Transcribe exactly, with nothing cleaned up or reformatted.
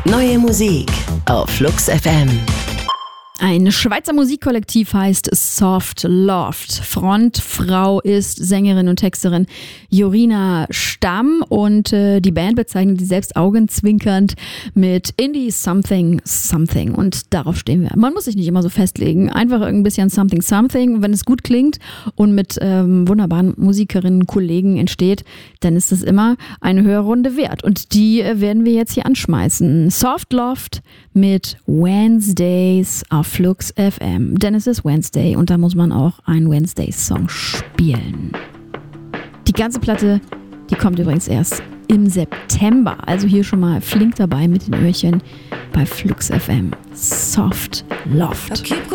Neue Musik auf Flux F M. Ein Schweizer Musikkollektiv heißt Soft Loft. Frontfrau ist Sängerin und Texterin Jorina Stamm und äh, die Band bezeichnet sie selbst augenzwinkernd mit Indie Something Something und darauf stehen wir. Man muss sich nicht immer so festlegen, einfach ein bisschen Something Something. Wenn es gut klingt und mit ähm, wunderbaren Musikerinnen und Kollegen entsteht, dann ist es immer eine höhere Runde wert und die äh, werden wir jetzt hier anschmeißen. Soft Loft mit Wednesdays auf Flux F M, denn es ist Wednesday und da muss man auch einen Wednesday-Song spielen. Die ganze Platte, die kommt übrigens erst im September, also hier schon mal flink dabei mit den Öhrchen bei Flux F M. Soft Loft.